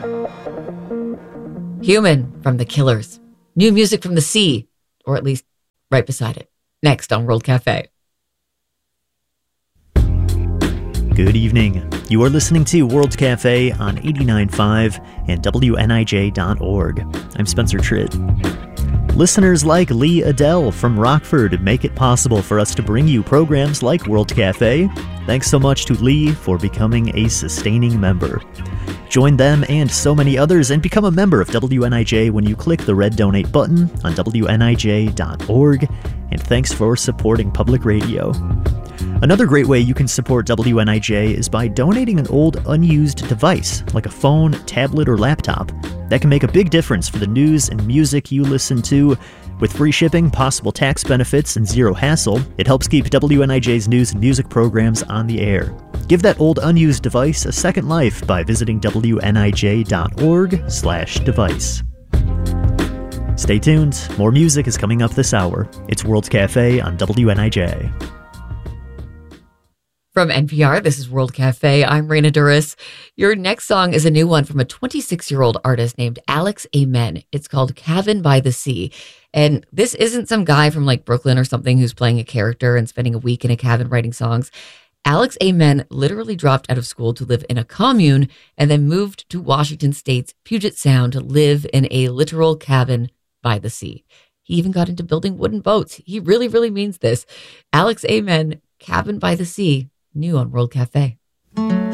Human from The Killers. New music from the sea, or at least right beside it. Next on World Cafe. Good evening. You are listening to World Cafe on 89.5 and WNIJ.org. I'm Spencer Tritt. Listeners like Lee Adele from Rockford make it possible for us to bring you programs like World Cafe. Thanks so much to Lee for becoming a sustaining member. Join them and so many others and become a member of WNIJ when you click the red donate button on WNIJ.org. And thanks for supporting public radio. Another great way you can support WNIJ is by donating an old, unused device, like a phone, tablet, or laptop. That can make a big difference for the news and music you listen to. With free shipping, possible tax benefits, and zero hassle, it helps keep WNIJ's news and music programs on the air. Give that old, unused device a second life by visiting WNIJ.org/device. Stay tuned. More music is coming up this hour. It's World Cafe on WNIJ. From NPR, this is World Cafe. I'm Raina Duras. Your next song is a new one from a 26-year-old artist named Alex Amen. It's called Cabin by the Sea. And this isn't some guy from like Brooklyn or something who's playing a character and spending a week in a cabin writing songs. Alex Amen literally dropped out of school to live in a commune and then moved to Washington State's Puget Sound to live in a literal cabin by the sea. He even got into building wooden boats. He really, really means this. Alex Amen, Cabin by the Sea. New on World Cafe.